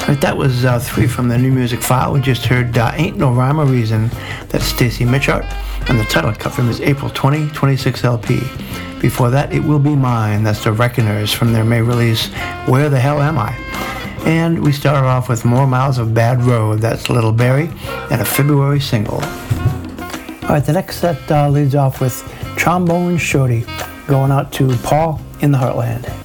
All right, that was three from the New Music File. We just heard Ain't No Rhyme or Reason. That's Stacy Mitchart, and the title cut from his April 2026 LP. Before that, It Will Be Mine. That's the Reckoners from their May release, Where the Hell Am I? And we started off with More Miles of Bad Road. That's Little Barry, and a February single. All right, the next set leads off with Trombone Shorty, going out to Paul in the Heartland.